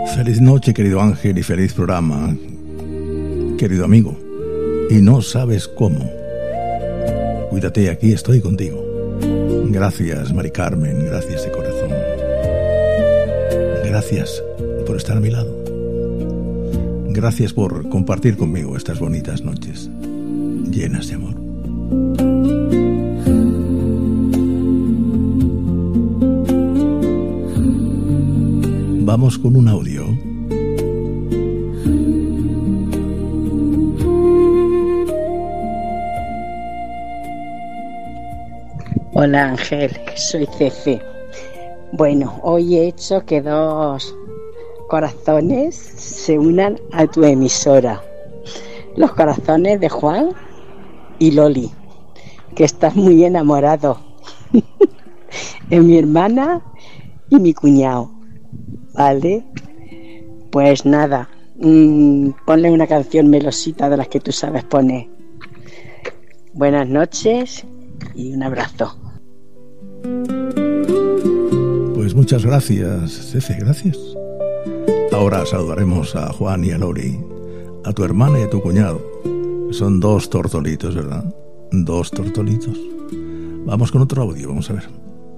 Feliz noche, querido Ángel, y feliz programa, querido amigo. Y no sabes cómo. Cuídate, aquí estoy contigo. Gracias, Mari Carmen, gracias de corazón. Gracias por estar a mi lado. Gracias por compartir conmigo estas bonitas noches llenas de amor. Vamos con un audio. Hola Ángel, soy Cefe. Bueno, hoy he hecho que dos corazones se unan a tu emisora. Los corazones de Juan y Loli, que estás muy enamorado. Es mi hermana y mi cuñado. ¿Vale? Pues nada, ponle una canción melosita de las que tú sabes poner. Buenas noches y un abrazo. Pues muchas gracias, Cefe, gracias. Ahora saludaremos a Juan y a Lori, a tu hermana y a tu cuñado. Son dos tortolitos, ¿verdad? Dos tortolitos. Vamos con otro audio, vamos a ver.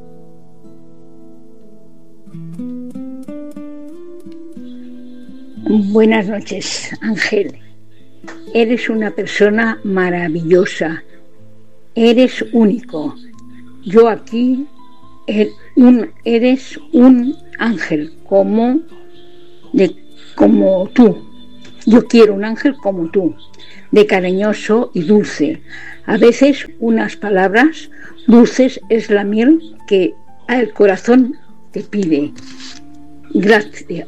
Buenas noches, Ángel. Eres una persona maravillosa. Eres único. Yo aquí eres un ángel como tú. Yo quiero un ángel como tú, de cariñoso y dulce. A veces unas palabras dulces es la miel que el corazón te pide. Gracias.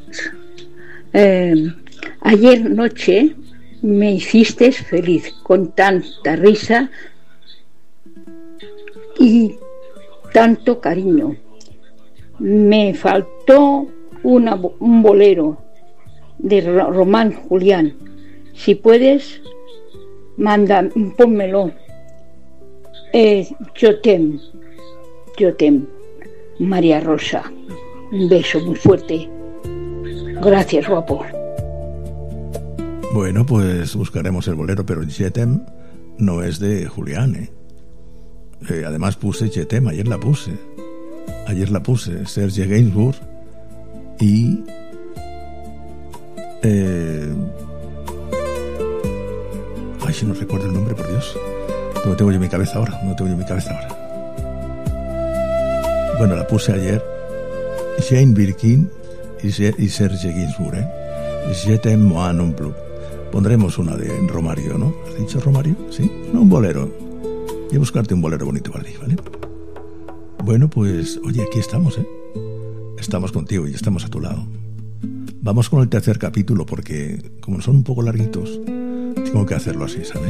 Ayer noche me hiciste feliz con tanta risa y tanto cariño. Me faltó un bolero de Román Julián. Si puedes, pónmelo. Yo tem, María Rosa. Un beso muy fuerte. Gracias, guapo. Bueno, pues buscaremos el bolero, pero Jetem no es de Julián, ¿eh? Además puse Jetem, ayer la puse, Serge Gainsbourg y si no recuerdo el nombre, por Dios, no lo tengo yo en mi cabeza ahora. Bueno, la puse ayer, Jane Birkin y Serge Gainsbourg, Jetem moi non plus. Pondremos una de Romario, ¿no? ¿Has dicho Romario? Sí, no, un bolero. Voy a buscarte un bolero bonito para ti, ¿vale? Bueno, pues, oye, aquí estamos, ¿eh? Estamos contigo y estamos a tu lado. Vamos con el tercer capítulo porque, como son un poco larguitos, tengo que hacerlo así, ¿sabes?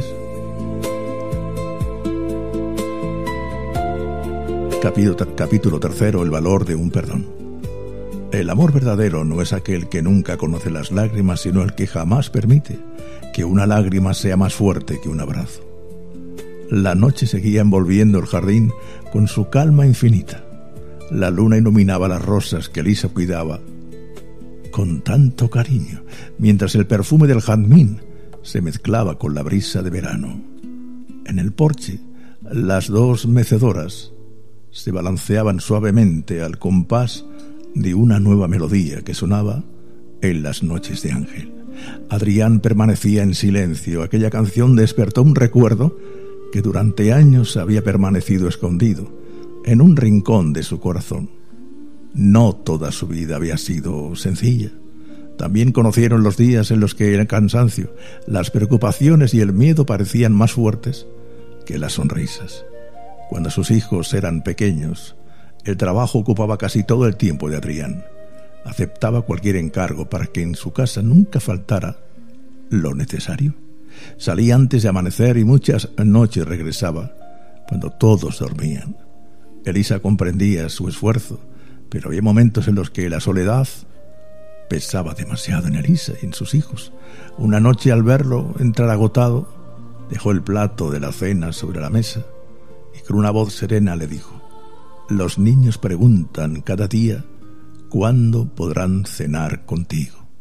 Capítulo tercero, el valor de un perdón. El amor verdadero no es aquel que nunca conoce las lágrimas, sino el que jamás permite que una lágrima sea más fuerte que un abrazo. La noche seguía envolviendo el jardín con su calma infinita. La luna iluminaba las rosas que Elisa cuidaba con tanto cariño, mientras el perfume del jazmín se mezclaba con la brisa de verano. En el porche, las dos mecedoras se balanceaban suavemente al compás de una nueva melodía que sonaba en las noches de Ángel. Adrián permanecía en silencio. Aquella canción despertó un recuerdo que durante años había permanecido escondido en un rincón de su corazón. No toda su vida había sido sencilla. También conocieron los días en los que el cansancio, las preocupaciones y el miedo parecían más fuertes que las sonrisas. Cuando sus hijos eran pequeños, el trabajo ocupaba casi todo el tiempo de Adrián. Aceptaba cualquier encargo para que en su casa nunca faltara lo necesario. Salía antes de amanecer y muchas noches regresaba cuando todos dormían. Elisa comprendía su esfuerzo, pero había momentos en los que la soledad pesaba demasiado en Elisa y en sus hijos. Una noche, al verlo entrar agotado, dejó el plato de la cena sobre la mesa y con una voz serena le dijo: «Los niños preguntan cada día cuándo podrán cenar contigo».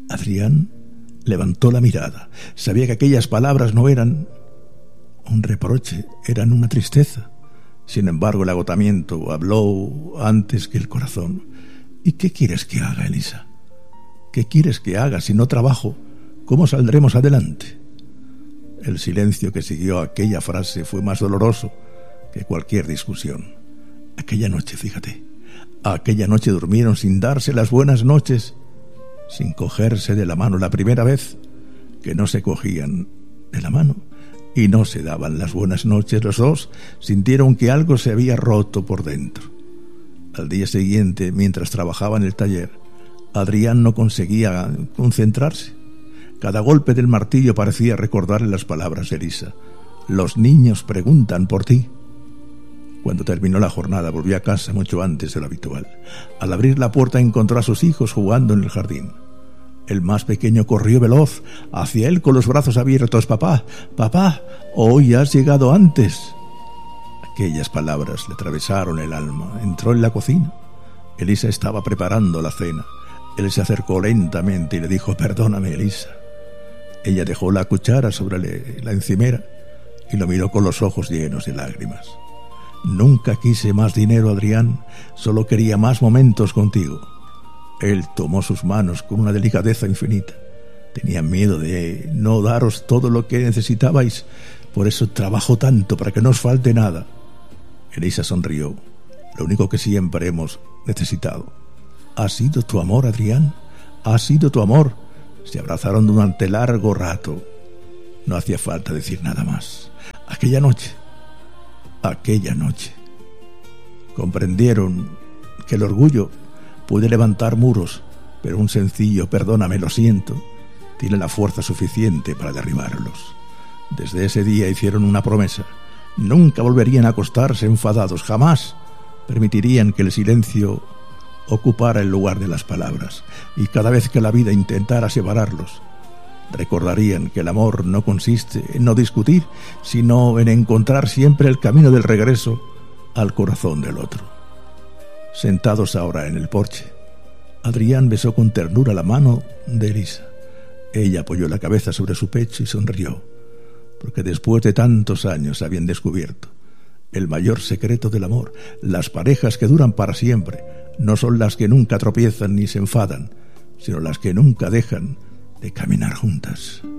Adrián levantó la mirada. Sabía que aquellas palabras no eran un reproche, eran una tristeza. Sin embargo, el agotamiento habló antes que el corazón. ¿Y qué quieres que haga, Elisa? ¿Qué quieres que haga si no trabajo? ¿Cómo saldremos adelante? El silencio que siguió a aquella frase fue más doloroso que cualquier discusión. Aquella noche, fíjate, aquella noche durmieron sin darse las buenas noches, sin cogerse de la mano, la primera vez que no se cogían de la mano y no se daban las buenas noches. Los dos sintieron que algo se había roto por dentro. Al día siguiente, mientras trabajaba en el taller, Adrián no conseguía concentrarse. Cada golpe del martillo parecía recordarle las palabras de Elisa. Los niños preguntan por ti. Cuando terminó la jornada, volvió a casa mucho antes de lo habitual. Al abrir la puerta encontró a sus hijos jugando en el jardín. El más pequeño corrió veloz hacia él con los brazos abiertos. «Papá, papá, hoy has llegado antes». Aquellas palabras le atravesaron el alma. Entró en la cocina. Elisa estaba preparando la cena. Él se acercó lentamente y le dijo: «Perdóname, Elisa». Ella dejó la cuchara sobre la encimera y lo miró con los ojos llenos de lágrimas. «Nunca quise más dinero, Adrián, solo quería más momentos contigo». Él tomó sus manos con una delicadeza infinita. «Tenía miedo de no daros todo lo que necesitabais, por eso trabajo tanto, para que no os falte nada». Elisa sonrió. «Lo único que siempre hemos necesitado ha sido tu amor, Adrián, ha sido tu amor». Se abrazaron durante largo rato. No hacía falta decir nada más. Aquella noche comprendieron que el orgullo puede levantar muros, pero un sencillo «perdóname, lo siento» tiene la fuerza suficiente para derribarlos. Desde ese día hicieron una promesa: nunca volverían a acostarse enfadados, jamás permitirían que el silencio ocupara el lugar de las palabras, y cada vez que la vida intentara separarlos, recordarían que el amor no consiste en no discutir, sino en encontrar siempre el camino del regreso al corazón del otro. Sentados ahora en el porche, Adrián besó con ternura la mano de Elisa. Ella apoyó la cabeza sobre su pecho y sonrió, porque después de tantos años habían descubierto el mayor secreto del amor. Las parejas que duran para siempre no son las que nunca tropiezan ni se enfadan, sino las que nunca dejan de caminar juntas.